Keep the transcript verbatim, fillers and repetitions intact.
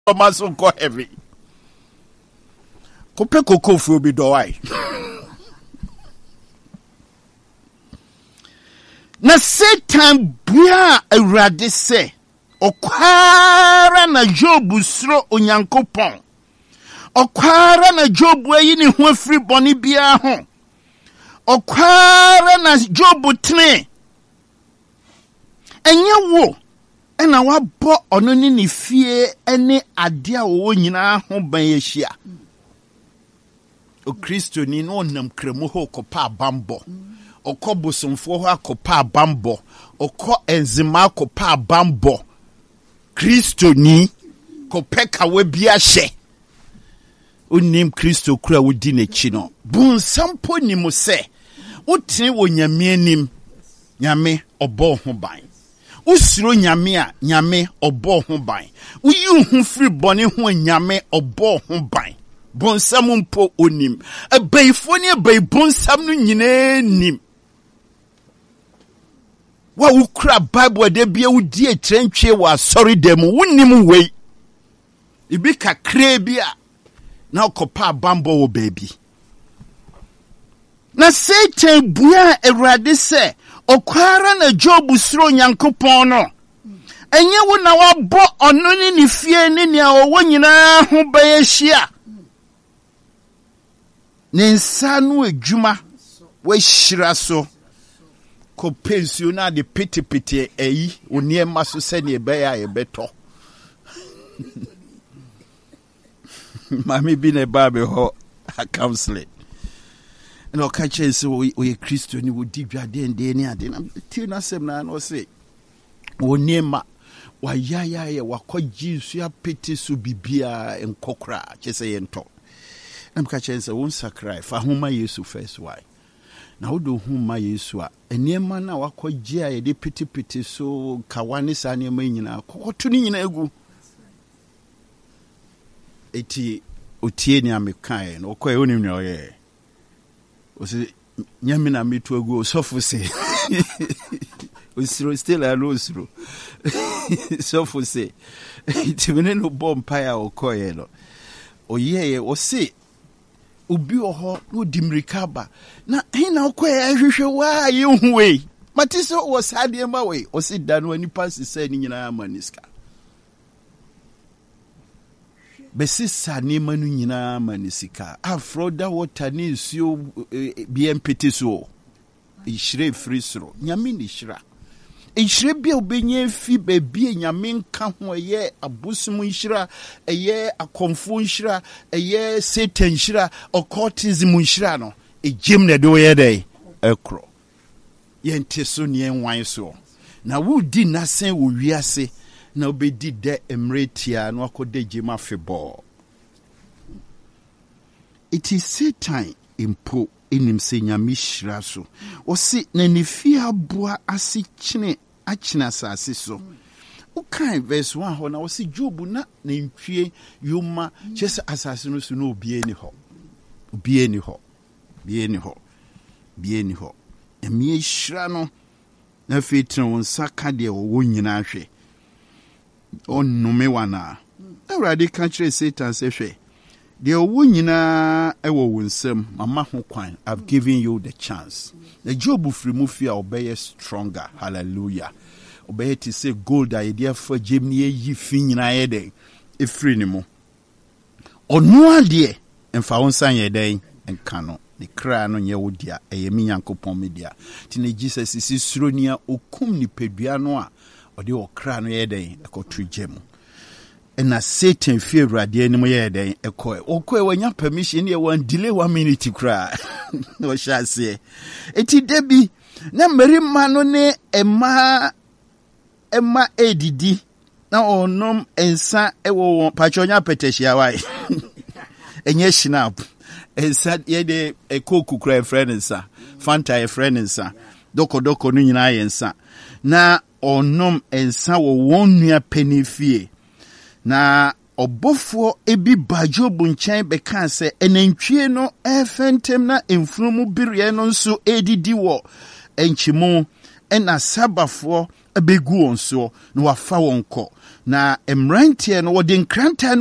Thomas will go heavy. Kope koko fu bi do wai. Na Satan bia Awurade se okwara na Job suro Onyankopɔn. Okwara na Job ayi ne ho afiri bɔne bia ho. Okwara na Job tene. Enye wo ena wabɔ ɔno ne ne fie ene ade a wo nyina ho ban yɛhyia. O Kristo ni no nam kremu ho kopa bambo. Oko bosomfo ho akopa bambo. Oko enzima kopa bambo. Kristo ni kopeka we bia hye. Unim Kristo kura wodi n'echi no. Bunsampo ni mo se. Utene wo nyame anim. Nyame obo ho ban. Usiro nyame a nyame obo ho ban. Uyi hu firi bone ho nyame obo ho ban. Bonsam mpo onim. Abayfo ne abay bonsam no nyina nim. Wa ukra Bible de bia wudi etrenchwe wa sorry dem wonim wei. Ibi kakra bia na okopa bambo wo baby. Na Satan bua Awurade se okwara na Job suro Nyankopɔn no. Enye wo na wabɔ ɔno ne ne fie ne ne a wo nyina ho bayɛhyia. Nensa no adwuma we hyira so ko pension na de pitipiti eyi oniema so se ne be ya yebeto. Mami bi ne ba be ho a counseling. No catch say we we Christian ni wodi dwade ende ni ade na ti na sem na no say oniema wa ya ya ya wakɔgye su apete so bibia enkokra kyese yento. I'm catching say won sacrifice fa homa Yesu first why. Na wo do homa Yesu a enema na wakɔgye a ye de pitipiti so kawane sa ne ma nyina kokoto ni nyina egu. Eti otie ni amekan no koye onim ne oye. O se nyame na metu egu sofo se. Osiro still a osiro. Sofo se. Eti me no bompa ya okoye no. Oye o se ubi oho no dimrika ba na hina okoye ahwehwe wa ye hu we matiso wo sade ma we o se da no ani pass se ni nyina maniska besi sane manu nyina manisika afroda water ni nsuo B M P T so ihire free soro nyame ni hira ihire bia obenye fi bebie nyame nka ho ye abusum hira eye akomfo hira eye Satan hira occultism hira no ejim na do ye dey ekro ye nteso ne enwan so na wudi nasen wo wiase na obedi de emretia no akode jema febo. It is Satan impo enim se nyame hira so o se na ne fi aboa ase kyene akyena asase so o kan verse one ho na o se Job na na ntwie yoma kyese asase no so na obi eni ho obi eni ho bi eni ho bi eni ho emi hira no na fitna won saka de wo nyina hwe on nume wana Awurade ka kire Satan se hwe de wo nyina ewo wonsem mama ho kwan I've given you the chance. The Job free mu fi a obey stronger. Hallelujah. Obey to say gold a idea for Jimmy yi fi nyina ye den e free ni mu onu ade emfa wonsan ye den enka no ne kra no nye wodia eye mi Nyankopɔn media ti ne Jesus isi suronia okum ni pedua no a ode o kra no ye den ekotu gem. And a Satan fear radian ye den eko okwe wanya permission ye wan delay one minute cry no shall say eti debi na merima no ne ema ema edidi na onom ensa ewo pachonya peteshia wai enye shinap ensa ye de ekoku kra friend ensa fanta ye friend ensa doko doko no nyina ye ensa na onom ensa wo wonnua penifie na obofo ebi bajobu nkyɛn bɛka sɛ enantwie no efentem na emfunumu biriɛ no nso edidi wɔ enkyimo ɛna sabafo abegu wɔn so na wafa wɔn kɔ na mmeranteɛ no wɔde nkrantaa